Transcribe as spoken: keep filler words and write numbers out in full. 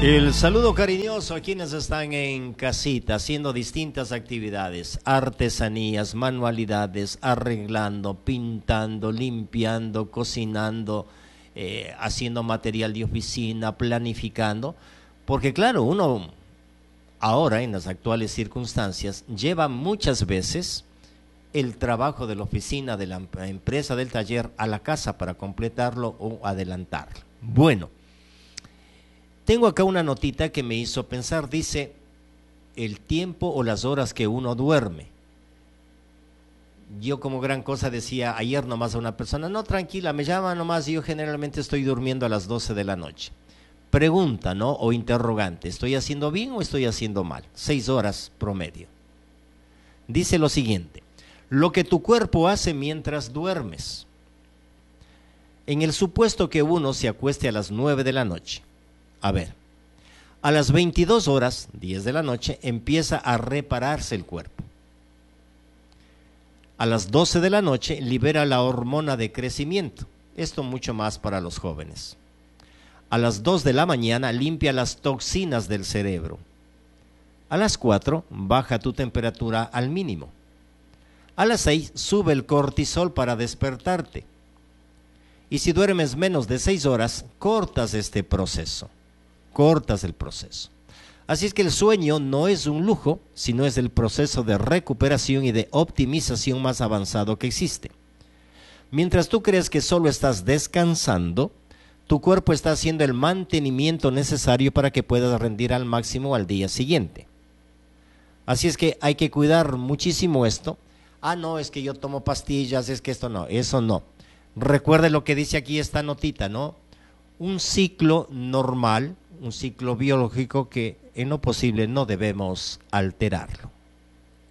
El saludo cariñoso a quienes están en casita haciendo distintas actividades, artesanías, manualidades, arreglando, pintando, limpiando, cocinando, eh, haciendo material de oficina, planificando, porque claro, uno ahora en las actuales circunstancias lleva muchas veces el trabajo de la oficina, de la empresa, del taller a la casa para completarlo o adelantarlo. Bueno. Tengo acá una notita que me hizo pensar, dice, el tiempo o las horas que uno duerme. Yo como gran cosa decía ayer nomás a una persona, no, tranquila, me llama nomás, yo generalmente estoy durmiendo a las doce de la noche. Pregunta, ¿no? O interrogante, ¿estoy haciendo bien o estoy haciendo mal? Seis horas promedio. Dice lo siguiente, lo que tu cuerpo hace mientras duermes. En el supuesto que uno se acueste a las nueve de la noche, a ver, a las veintidós horas, diez de la noche, empieza a repararse el cuerpo. A las doce de la noche libera la hormona de crecimiento. Esto mucho más para los jóvenes. A las dos de la mañana limpia las toxinas del cerebro. A las cuatro baja tu temperatura al mínimo. A las seis sube el cortisol para despertarte. Y si duermes menos de seis horas, cortas este proceso. Cortas el proceso. Así es que el sueño no es un lujo, sino es el proceso de recuperación y de optimización más avanzado que existe. Mientras tú crees que solo estás descansando, tu cuerpo está haciendo el mantenimiento necesario para que puedas rendir al máximo al día siguiente. Así es que hay que cuidar muchísimo esto. Ah, no, es que yo tomo pastillas, es que esto no, eso no. Recuerde lo que dice aquí esta notita, ¿no? Un ciclo normal, un ciclo biológico que en lo posible no debemos alterarlo.